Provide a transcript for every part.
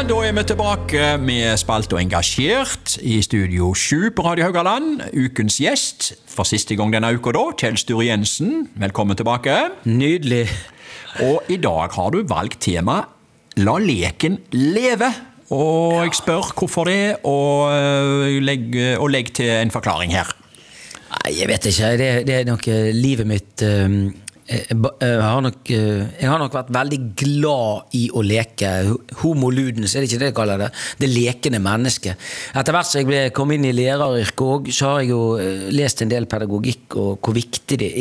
da vi tilbake med Spalt og Engasjert I Studio 7 på Radio Haugaland. Ukens gjest, for siste gang denne uka da, Kjell Sture Jensen. Velkommen tilbake. Nydelig. Og I dag har du valgt tema La leken leve. Og jeg spør hvorfor det, og legg til en forklaring her. Nei, jeg vet ikke. Det nok livet mitt... Jeg har nok vært veldig glad I å leke. Homo ludens, det ikke det jeg kaller det? Det lekende menneske. Etter hvert som jeg kom inn I læreryrket også, så har jeg jo lest en del pedagogikk og hvor viktig det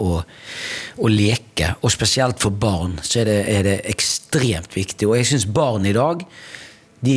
å leke. Og spesielt for barn så er det ekstremt viktig. Og jeg synes barn I dag, de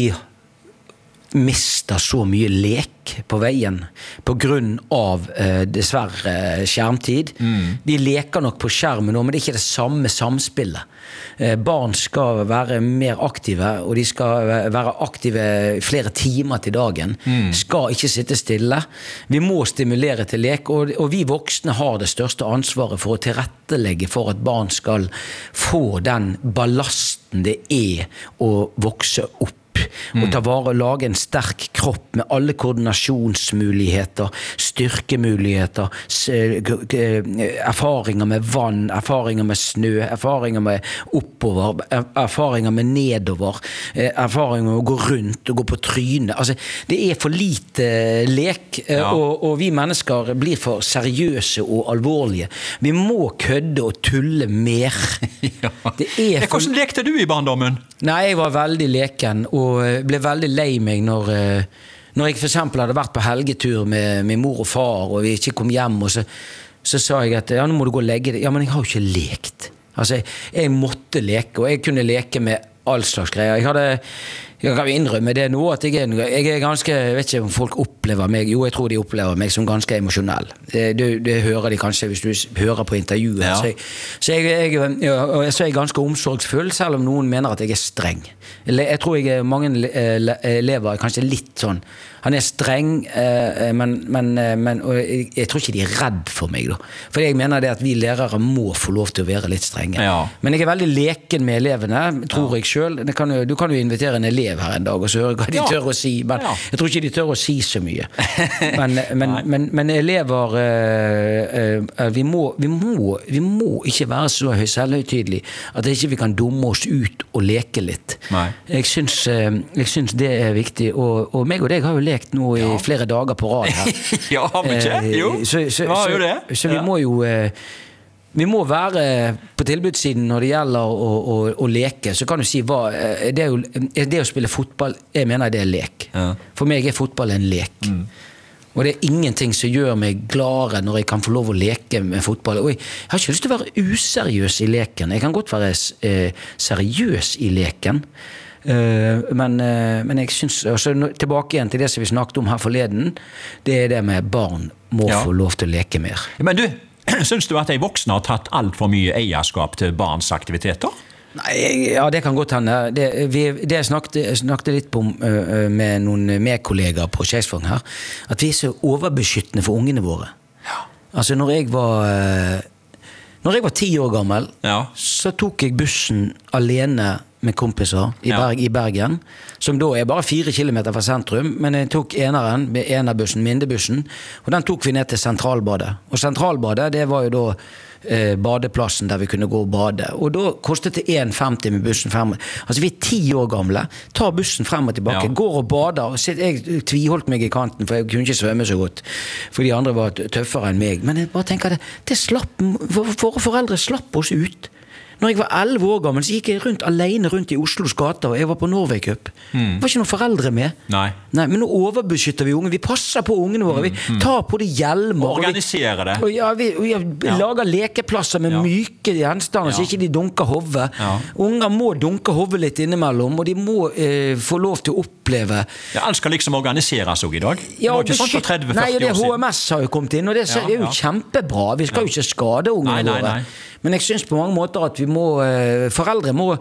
mister så mye lek på veien på grunn av dessverre skjermtid. De leker nok på skjermen nå, men det ikke det samme samspillet. Barn skal være mer aktive, og de skal være aktive flere timer til dagen. Skal ikke sitte stille. Vi må stimulere til lek, og vi voksne har det største ansvaret for å tilrettelegge for at barn skal få den ballasten det å vokse opp. Og ta vare og lage en sterk kropp med alle koordinasjonsmuligheter, styrkemuligheter, erfaringer med vann, erfaringer med snø, erfaringer med oppover, erfaringer med nedover, erfaringer med å gå rundt og gå på trynet. Altså, det for lite lek, og vi mennesker blir for seriøse og alvorlige. Vi må kødde og tulle mer. Hvordan lekte du I barndommen? Nei, jeg var veldig leken, og ble veldig lei meg når jeg for eksempel hadde vært på helgetur med mor og far, og vi ikke kom hjem, og så sa jeg at, nå må du gå og legge deg. Ja, men jeg har jo ikke lekt. Altså, jeg måtte leke, og jeg kunne leke med all slags greier. Jeg kan innrømme det nå, at jeg ganske, jeg vet ikke om folk opplever meg, jo, jeg tror de opplever meg som ganske emosjonell. Det hører de kanskje hvis du hører på intervjuet. Ja. Så jeg er ganske omsorgsfull, selv om noen mener at jeg streng. Jeg tror mange elever er kanskje litt sånn, han streng, men og jeg tror ikke de redd for meg da. For jeg mener det at vi lærere må få lov til å være litt strenge. Ja. Men jeg veldig leken med elevene, tror jeg selv. Du kan jo invitere en elev her en dag og så høre hva de tør å si, men jeg tror ikke de tør å si så mye. Men elever, vi må ikke være så selvhøytidelig at ikke vi kan dumme oss ut og leke litt. Nei. Jeg synes det viktig, og meg og deg har jo lekt nå I flere dager på rad her. Ja, har vi ikke? Jo, har jo det. Så vi må jo... Vi må være på tilbudssiden når det gjelder å leke. Så kan du si, det å spille fotball, jeg mener det lek. Ja. For meg fotball en lek. Og det ingenting som gjør meg gladere når jeg kan få lov å leke med fotball. Og jeg har ikke lyst til å være useriøs I leken. Jeg kan godt være seriøs I leken. Men jeg synes, altså, tilbake igjen til det som vi snakket om her forleden, det det med barn må få lov til å leke mer. Men du, synes du at de voksne har tatt alt for mye eierskap til barns aktiviteter? Nei, ja, det kan godt hende. Det snakket litt på med noen medkollegaer på Skeisvang her, at vi så overbeskyttende for ungene våre. Ja. Altså, når jeg var 10 år gammel, så tok jeg bussen alene med kompiser I Bergen, som da bare 4 kilometer fra sentrum, men jeg tok eneren med enerbussen, Mindebussen, og den tok vi ned til Sentralbadet. Og Sentralbadet, det var jo da badeplassen der vi kunne gå og bade. Og da kostet det 1,50 med bussen frem. Altså vi 10 år gamle, tar bussen frem og tilbake, går og bader, og jeg tviholdt meg I kanten, for jeg kunne ikke svømme så godt, for de andre var tøffere enn meg. Men jeg bare tenker, våre foreldre slapp oss ut. Når jeg var 11 år gammel, så gikk jeg alene rundt I Oslos gater, og jeg var på Norway Cup. Det var ikke noen foreldre med. Nei, men nå overbeskytter vi unge. Vi passer på ungene våre. Vi tar på det hjelmer. Organiserer det. Og vi lager lekeplasser med myke gjenstander, så ikke de dunker hovedet. Unger må dunke hovedet litt innimellom, og de må få lov til å oppleve. Alt skal liksom organiseres også I dag. Det var ikke sånn for 30-40 år siden. Nei, det HMS har jo kommet inn, og det jo kjempebra. Vi skal jo ikke skade ungene våre. Men jeg synes på mange måter at foreldre må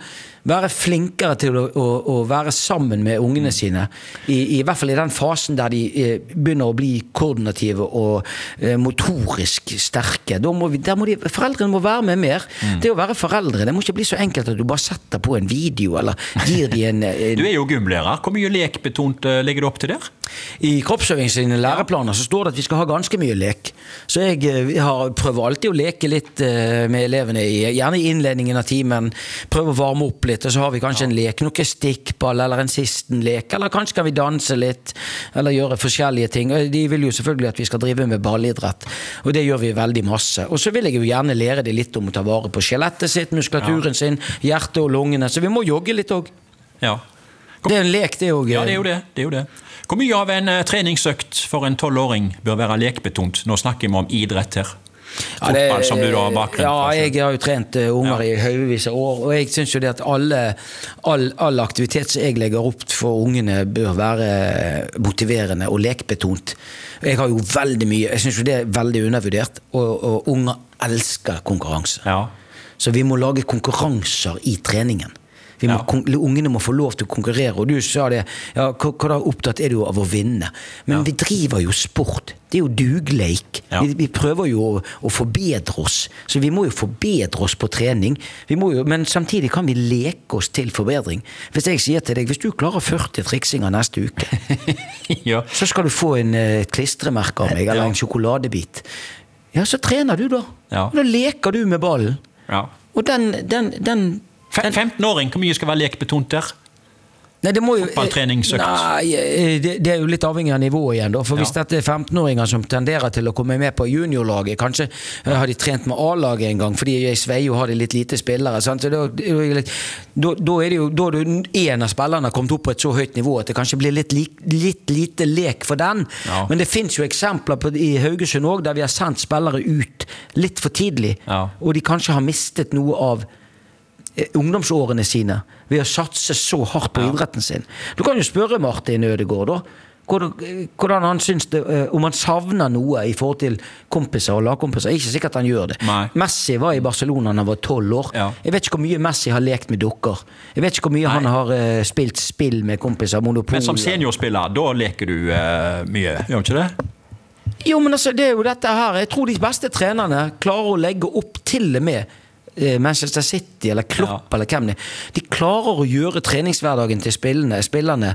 være flinkere til å være sammen med ungene sine, i hvert fall i den fasen der de begynner å bli koordinative og motorisk sterke. Foreldrene må være med mer. Det å være foreldre, det må ikke bli så enkelt at du bare setter på en video, eller gir de en... Du jo gymlærer. Hvor mye lekbetont legger du opp til der? I kroppsøving sine læreplaner så står det at vi skal ha ganske mye lek. Så jeg prøver alltid å leke litt med elevene, gjerne i innledningen av timen, prøve å varme opp litt, og så har vi kanskje en lek, noe stikkball eller en sistenlek, eller kanskje kan vi danse litt, eller gjøre forskjellige ting. De vil jo selvfølgelig at vi skal drive med ballidrett, og det gjør vi veldig masse. Og så vil jeg jo gjerne lære det litt om å ta vare på skjelettet sitt, muskulaturen sin, hjertet og lungene, så vi må jogge litt også. Ja. Det en lek, det også. Ja, det er jo det. Hvor mye av en treningsøkt for en 12-åring bør være lekbetont? Nå snakker vi om idrett her. Fotball, som du har bakgrunn for. Ja, jeg har jo trent unger i høyvis av år, og jeg synes jo det at all aktivitet som jeg legger opp for ungene bør være motiverende og lekbetont. Jeg har jo veldig mye, jeg synes jo det veldig undervurdert, og unger elsker konkurranse. Ja. Så vi må lage konkurranser i treningen. Ungene må få lov til å konkurrere, og du sa det, hvor opptatt du av å vinne? Men vi driver jo sport, det jo dugleik. Vi prøver jo å forbedre oss, så vi må jo forbedre oss på trening. Men samtidig kan vi leke oss til forbedring. Hvis jeg sier til deg, hvis du klarer 40 triksinger neste uke, så skal du få en klistremerke av meg, eller en sjokoladebit. Ja, så trener du da. Og da leker du med ballen. Og den 15-åring, hvor mye skal være lekbetont der? Nei, det må jo... Fotballtreningsøkt? Nei, det jo litt avhengig av nivået igjen da, for hvis dette 15-åringer som tenderer til å komme med på juniorlaget, kanskje har de trent med A-laget en gang, fordi i Sveio har de litt lite spillere, sant? Så da det jo, da en av spillerne har kommet opp på et så høyt nivå at det kanskje blir litt lite lek for den, men det finnes jo eksempler i Haugesund også, der vi har sendt spillere ut litt for tidlig, og de kanskje har mistet noe av ungdomsårene sine ved å satse så hardt på idretten sin. Du kan jo spørre Martin Ødegaard da, hvordan han synes det, om han savner noe i forhold til kompiser og lagkompiser. Ikke sikkert han gjør det. Messi var i Barcelona da han var 12 år. Jeg vet ikke hvor mye Messi har lekt med dukker. Jeg vet ikke hvor mye han har spilt spill med kompiser, Monopol. Men som seniorspiller, da leker du mye, gjør ikke det? Jo, men altså, det jo dette her. Jeg tror de beste trenerne klarer å legge opp til og med Manchester City eller Klopp eller hvem det de klarer å gjøre treningshverdagen til spillerne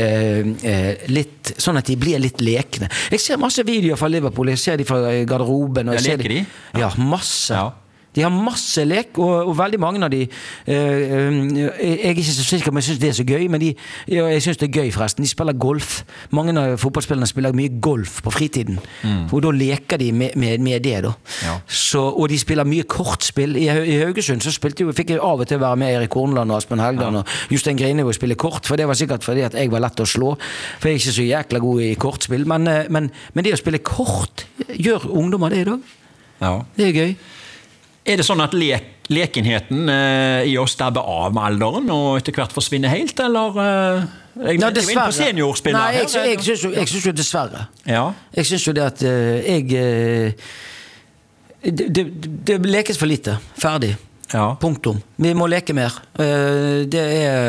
litt, sånn at de blir litt lekne. Jeg ser masse videoer fra Liverpool, jeg ser de fra garderoben og leker de? Ja, masse. De har masse lek, og veldig mange av de jeg ikke så sikker om jeg synes det så gøy, men jeg synes det gøy forresten. De spiller golf. Mange av fotballspillerne spiller mye golf på fritiden, og da leker de med det da. Så, og de spiller mye kortspill. I Haugesund så fikk jeg av og til være med Erik Hornland og Aspen Helgland og Jostein Greinevåg spille kort, for det var sikkert fordi at jeg var lett å slå, for jeg ikke så jækla god i kortspill, men det å spille kort gjør ungdommer det i dag. Det gøy. Det sånn at lekenheten i oss dabber av med alderen og etter hvert forsvinner helt, eller? Jeg er inne på seniorspiller. Nei, jeg synes jo dessverre. Jeg synes jo det at det lekes for lite. Ferdig. Punktum. Vi må leke mer. Det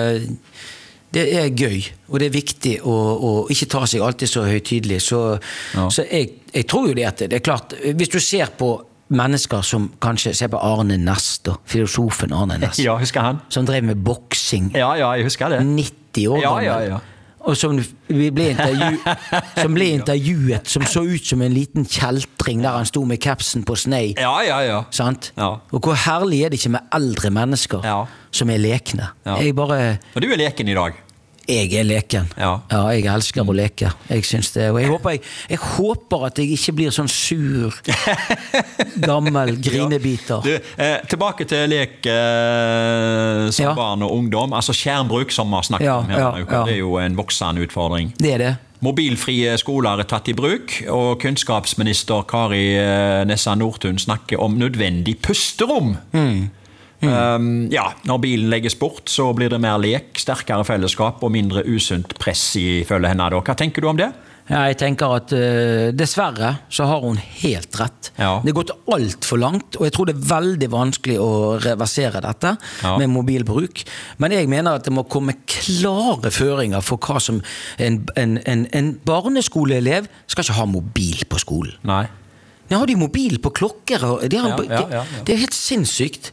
gøy, og det viktig å ikke ta seg alltid så høytidelig. Så jeg tror jo det at det klart, hvis du ser på mennesker som kanskje ser på Arne Næss, filosofen Arne Næss, husker han? Som drev med boksing, jeg husker det. 90 år gammel, og som ble intervjuet, som så ut som en liten kjeltring der han sto med kapsen på snei. Sant? Og hvor herlig det ikke med eldre mennesker som lekne. Og du leken i dag? Jeg leken. Jeg elsker å leke. Jeg synes det, og jeg håper at jeg ikke blir sånn sur, gammel grinebiter. Tilbake til lek som barn og ungdom, altså skjermbruk som vi har snakket om her. Det jo en voksende utfordring. Det det. Mobilfrie skoler tatt i bruk, og kunnskapsminister Kari Nessa Nordtun snakker om nødvendig pusterom. Når bilen legges bort, så blir det mer lek, sterkere fellesskap og mindre usunt press ifølge henne. Hva tenker du om det? Ja, jeg tenker at dessverre så har hun helt rett. Ja. Det har gått alt for langt, og jeg tror det er veldig vanskelig å reversere dette med mobilbruk. Men jeg mener at det må komme klare føringer for hva som en barneskoleelev skal ikke ha mobil på skolen. Nei. Ja, har de mobil på klokker? Det er helt sinnssykt.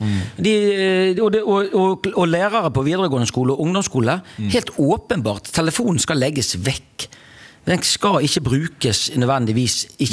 Og lærere på videregående skole og ungdomsskole, helt åpenbart, telefonen skal legges vekk. Den skal ikke brukes nødvendigvis.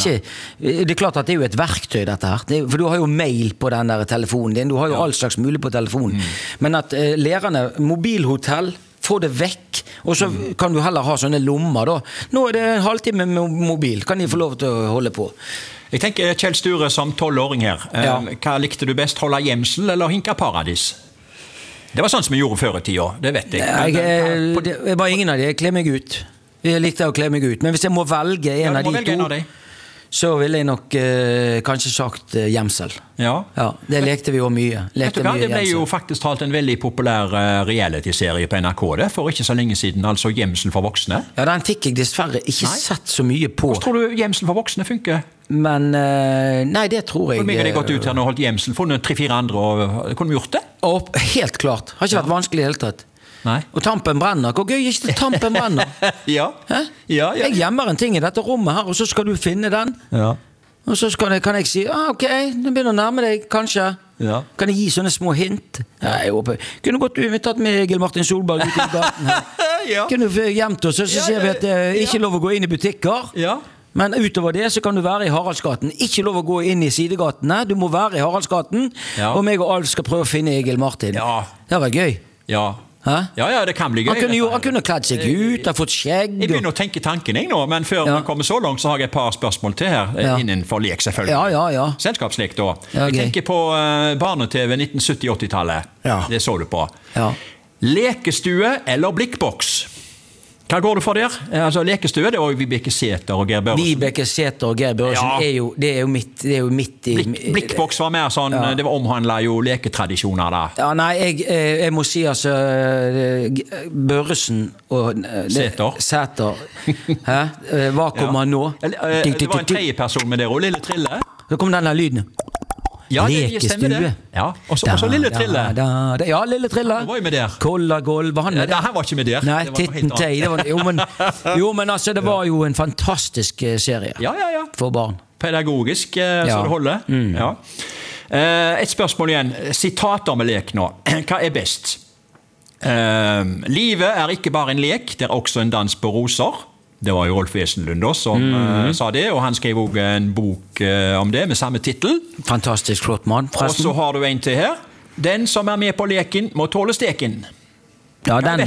Det er klart at det er jo et verktøy dette her. For du har jo mail på den der telefonen din, du har jo all slags mulig på telefonen. Men at lærerne, mobilhotell, få det vekk, og så kan du heller ha sånne lommer da. Nå er det en halvtime med mobil, kan de få lov til å holde på. Jeg tenker Kjell Sture som 12-åring her. Hva likte du best, holde gjemsel eller hinke paradis? Det var sånn som vi gjorde før i tida, det vet jeg. Det var ingen av de, jeg kler meg ut. Jeg likte å kle meg ut, men hvis jeg må velge en av de to, så ville jeg nok kanskje sagt gjemsel. Ja, det lekte vi jo mye. Vet du hva, det ble jo faktisk talt en veldig populær reality-serie på NRK det, for ikke så lenge siden, altså Gjemsel for voksne. Ja, den fikk jeg dessverre ikke sett så mye på. Hvordan tror du Gjemsel for voksne funker? Men, nei, det tror jeg... Hvor mye har de gått ut her og holdt gjemsel? Funnet 3-4 andre, og kunne vi gjort det? Helt klart. Har ikke vært vanskelig i hele tatt. Nei. Og tampen brenner. Hvor gøy er ikke det tampen brenner? Ja. Jeg gjemmer en ting i dette rommet her, og så skal du finne den. Ja. Og så kan jeg si, ok, du begynner å nærme deg, kanskje. Ja. Kan jeg gi sånne små hint? Ja, jeg håper. Kunne godt du tatt med Egil Martin Solberg ut i gaten her. Kunne du gjemt oss, så ser vi at det ikke er lov å gå inn i butikker. Ja. Men utover det så kan du være i Haraldsgaten. Ikke lov å gå inn i sidegatene. Du må være i Haraldsgaten. Ja. Og meg og Alf skal prøve å finne Egil Martin. Ja. Det var gøy. Ja. Hæ? Ja, det kan bli gøy. Han kunne kledd seg ut, har fått skjegg. Jeg begynner å tenke tanken jeg nå, men før vi kommer så langt så har jeg et par spørsmål til her, innenfor lek selvfølgelig. Ja. Selskapslek da. Jeg tenker på barne-TV 1970-80-tallet. Ja. Det så du på. Ja. Lekestue eller blikkboks? Hva går du for der? Altså, lekestue, det var Vibeke Sæther og Geir Børresen. Vibeke Sæther og Geir Børresen det er jo mitt i... Blikkboks var mer sånn, det var omhandlet jo leketradisjoner da. Ja, nei, jeg må si altså, Børresen og Sæther, hva kommer nå? Det var en tredje person med det, og Lille Trille. Så kom denne lyden. Ja, lekestue. Ja, og så Lille Trille. Ja, Lille Trille. Han var jo med der. Kollagolv, var han med der? Han var ikke med der. Nei, Titten Tei. Jo, men altså, det var jo en fantastisk serie for barn. Pedagogisk, så det holder. Ja. Et spørsmål igjen. Sitater med lek nå. Hva er best? Livet er ikke bare en lek, det er også en dans på roser. Det var jo Rolf Wesenlund som sa det, og han skrev også en bok om det med samme titel. Fantastisk flott mann, forresten. Og så har du en til her. Den som er med på leken må tåle steken. Ja, den...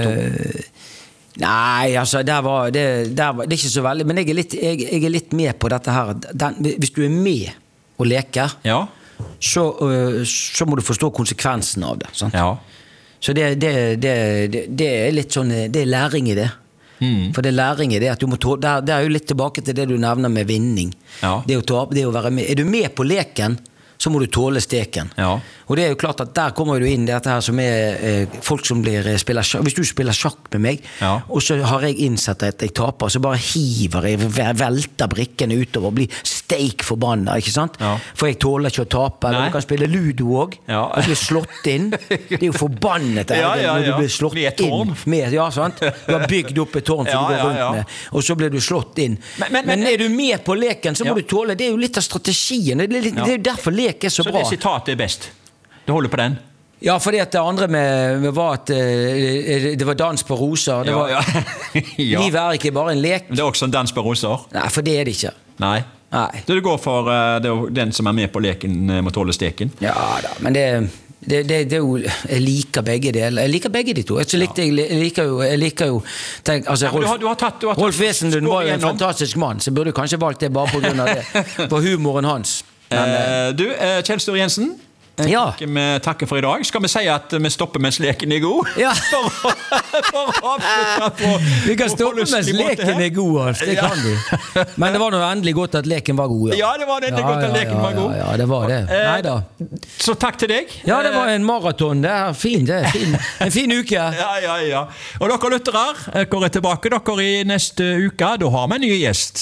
Nei, altså, det er ikke så veldig, men jeg er litt med på dette her. Hvis du er med og leker, så må du forstå konsekvensen av det. Sant? Ja. Så det er litt sånn, det er læring i det. For det er læring i det at du må det er jo litt tilbake til det du nevner med vinning. Det å være med. Er du med på leken, så må du tåle steken. Og det er jo klart at der kommer du inn dette her som folk som spiller sjakk. Hvis du spiller sjakk med meg, og så har jeg innsett at jeg taper, så bare hiver jeg, velter brikkene utover og blir steik forbannet, ikke sant? For jeg tåler ikke å tape. Eller du kan spille ludo også, og bli slått inn. Det er jo forbannet når du blir slått inn. Ja, sant? Du har bygd opp et tårn som du går rundt med, og så blir du slått inn. Men er du med på leken, så må du tåle. Det er jo litt av strategien. Det er jo derfor lek er så bra. Så det sitatet er best? Det holder på den? Ja, fordi at det andre med var at det var dans på roser. Livet er ikke bare en lek. Det er også en dans på roser? Nei, for det er det ikke. Nei. Så du går for den som er med på leken må tåle steken? Ja da, men det er jo, jeg liker begge deler. Jeg liker begge de to. Jeg liker jo tenk, altså, Rolf Wesenlund var jo en fantastisk mann, så burde du kanskje valgt det bare på grunn av det. På humoren hans. Du, Kjell Sture Jensen, Ja. Vi takker for i dag. Skal vi si at vi stopper mens leken er god? Ja. For å avslutte på Vi kan stoppe mens leken er god, Alf. Det kan vi. Men det var nå endelig godt at leken var god. Ja, det var endelig godt at leken var god. Ja, det var det. Neida. Så takk til deg. Ja, det var en maraton. Det er fint. En fin uke. Ja. Og dere lyttere, dere er tilbake dere i neste uke. Da har vi en ny gjest.